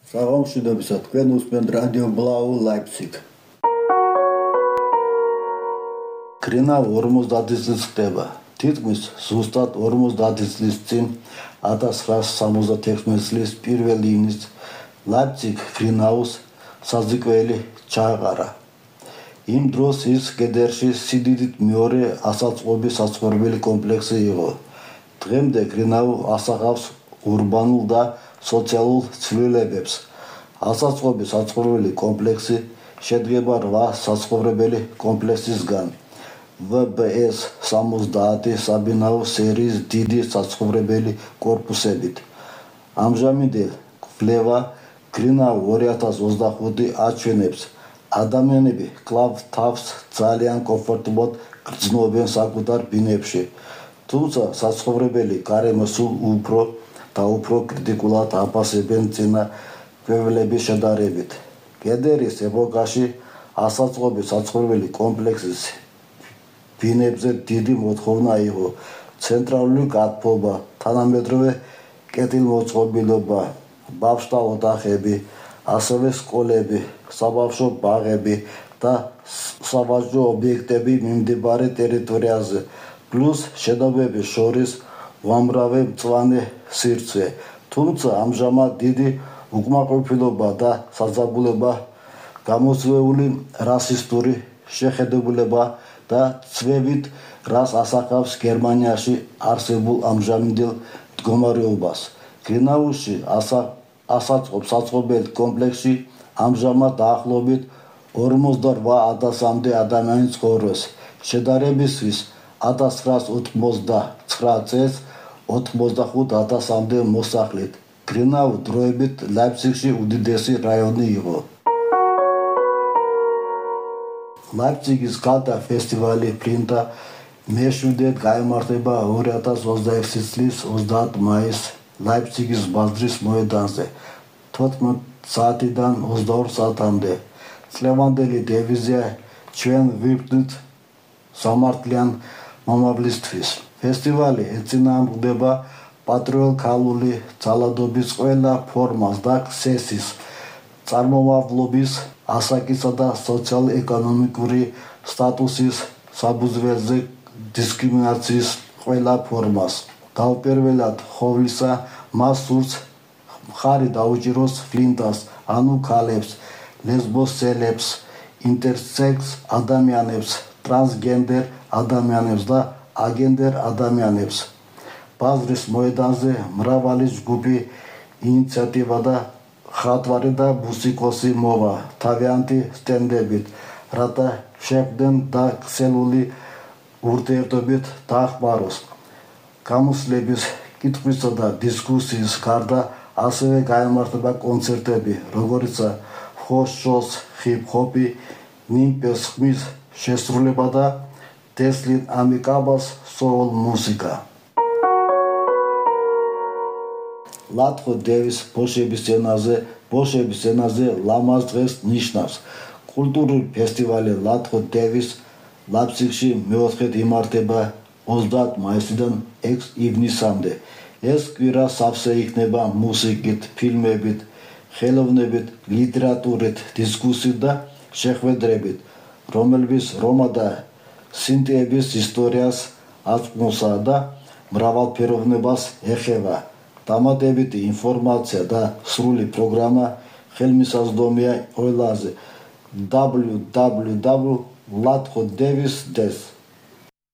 Საღამოშიდობისა თქვენ უსმენთ რადიო ბლაუ ლაიფციგ. კრინა 50 წლის ხდება. თითქმის ზუსტად 50 წლის წინ 1976 წლის 1 ივნისს ლაიფციგ კრინაუს საზიკველი ჩააყარა. იმ დროს ის კედერში სიდიდით მეორე ასაწყობი საცხოვრებელი კომპლექსი იყო. დღემდე კრინაუ ასახავს ურბანულ და სოციალურ ცვლილებებს. ასაწყობი საცხოვრებელი კომპლექსი შედგება 8 საცხოვრებელი კომპლექსისგან. VBS 70 საბინაო სერიის დიდი საცხოვრებელი კორპუსებით. ამჟამინდელ კვლევა კრინაუ 2025 აჩვენებს, ადამიანები კვლავ თავს ძალიან კომფორტულად გრძნობენ საკუთარ ბინებში, თუმცა საცხოვრებელი გარემო სულ უფრო და უფრო კრიტიკულად აფასებენ წინა კვლევების შედარებით. კედერის ეპოქაში ასაწყობი საცხოვრებელი კომპლექსის ბინებზე დიდი მოთხოვნა იყო. ცენტრალური გათბობა, თანამედროვე კეთილმოწყობილობა, ბავშვთა ოთახები, ასევე სკოლები, საბავშვო ბაღები და სავაჭრო ობიექტები მიმდებარე ტერიტორიაზე, პლუს შენობების შორის უამრავი მწვანე სივრცე. თუმცა ამჟამად დიდი უკმაყოფილება და საძაბულობა, გამოწვეული რასისტული შეხედულება და ცვევით, რაც ასახავს გერმანიაში არსებულ ამჟამინდელ მდგომარეობას. კრინაუსში ასაწყობ საცხოვრებელ კომპლექსში ამჟამად დაახლოებით 48,000-მდე ადამიანი ცხოვრობს. შედარებისთვის 1989 წელს 85,000-მდე მოსახლით. კრინაუ დროებით ლაიფციგში უდიდესი რაიონი იყო. ლაიფციგის გარდა ფესტივალი ფლინტა მეშვიდედ გაიმართება 2026 წლის 30 მაისს ლაიფციგის ბაზრის მოედანზე 14 საათიდან 22 საათამდე. წლევანდელი დევიზია ჩვენ ვიბრძვით სამართლიან მომავლისთვის. ფესტივალი ეწინააღმდება პატრიარქალური ძალადობის ყველა ფორმას და ქსესის, წარმომავლობის, ასაკისა და სოციალ-ეკონომიკური სტატუსის საფუძველზე დისკრიმინაციის ყველა ფორმას. თავპირველად ხოვლისა მას სურს მხარი დაუჭიროს ფლინტას, ანუ ქალებს, ლესბოსელებს, ინტერსექს ადამიანებს, ტრანსგენდერ ადამიანებს და აგენდერ ადამიანებს. ბაზრის მოედანზე მრავალი ჯგუფი, ინიციატივა და მხატვარი და მუსიკოსი მოვა თავიანთი სტენდებით, რათა შეხვდნენ და ქსელური ურთიერთობით დაახმაროს. გამოსვლების, კითხვისა და დისკუსიის გარდა ასევე გაიმართება კონცერტები, როგორიცაა ხოშოს, ჰიპ-ჰოპი, ნიმპეს ხმის შესრულება და დესლინ ამიკაბას soul მუსიკა. ლათხო დევის ბოშების ენაზე ლამაზ დღეს ნიშნავს. კულტურული ფესტივალი ლათხო დევის ლაიფციგში მეოთხედ იმართება 30 მაისიდან 6 ივნისამდე. ეს კვირა სავსე იქნება მუსიკით, ფილმებით, ხელოვნებით, ლიტერატურით, დისკუსიით და შეხვედრებით, რომლებიც რომა და სინტიების ისტორიას, აწმოსა და მრავალფეროვნებას ეხება. დამატებითი ინფორმაცია და სრული პროგრამა ხელმისაწვდომია ყველაზე www.latxodevis.des